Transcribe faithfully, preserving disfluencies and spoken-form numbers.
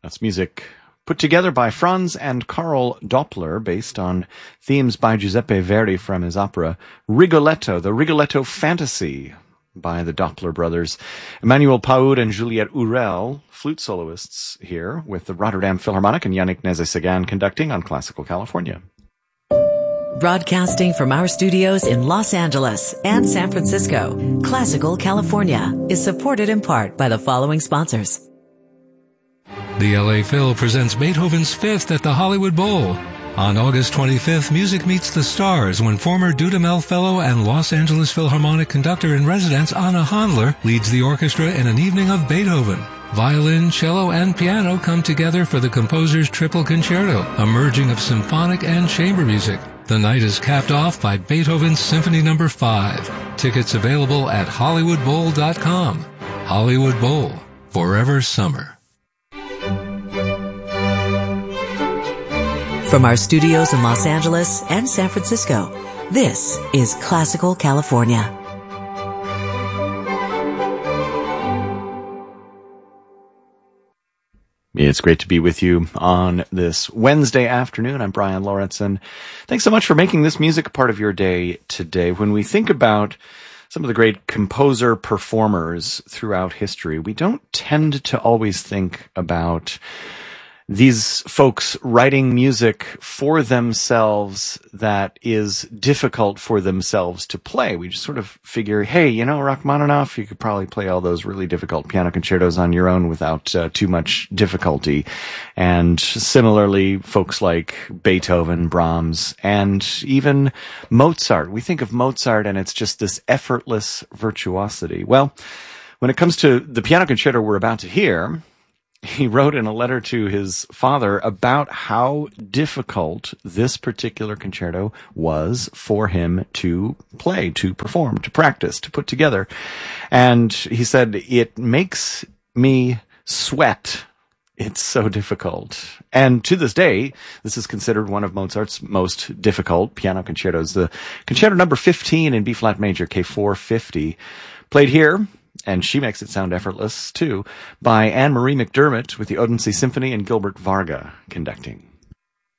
That's music put together by Franz and Karl Doppler, based on themes by Giuseppe Verdi from his opera Rigoletto, the Rigoletto Fantasy by the Doppler brothers. Emmanuel Paoud and Juliette Urel, flute soloists here with the Rotterdam Philharmonic, and Yannick Nézet-Séguin conducting on Classical California. Broadcasting from our studios in Los Angeles and San Francisco, Classical California is supported in part by the following sponsors. The L A Phil presents Beethoven's Fifth at the Hollywood Bowl. On August twenty-fifth, music meets the stars when former Dudamel Fellow and Los Angeles Philharmonic conductor-in-residence Anna Handler leads the orchestra in an evening of Beethoven. Violin, cello, and piano come together for the composer's triple concerto, a merging of symphonic and chamber music. The night is capped off by Beethoven's Symphony Number five. Tickets available at Hollywood Bowl dot com. Hollywood Bowl, forever summer. From our studios in Los Angeles and San Francisco, this is Classical California. It's great to be with you on this Wednesday afternoon. I'm Brian Lauritsen. Thanks so much for making this music part of your day today. When we think about some of the great composer performers throughout history, we don't tend to always think about these folks writing music for themselves that is difficult for themselves to play. We just sort of figure, hey, you know, Rachmaninoff, you could probably play all those really difficult piano concertos on your own without uh, too much difficulty. And similarly, folks like Beethoven, Brahms, and even Mozart. We think of Mozart and it's just this effortless virtuosity. Well, when it comes to the piano concerto we're about to hear, he wrote in a letter to his father about how difficult this particular concerto was for him to play, to perform, to practice, to put together. And he said, it makes me sweat. It's so difficult. And to this day, this is considered one of Mozart's most difficult piano concertos. The concerto number fifteen in B-flat major, K four fifty, played here, and she makes it sound effortless, too, by Anne-Marie McDermott with the Odense Symphony and Gilbert Varga conducting.